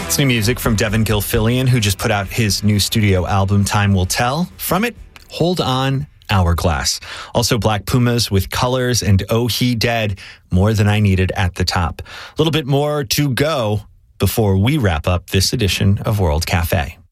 It's new music from Devin Gilfillian, who just put out his new studio album, Time Will Tell. From it, Hold On, Hourglass. Also Black Pumas with Colors and Oh He Dead, More Than I Needed at the top. A little bit more to go before we wrap up this edition of World Cafe.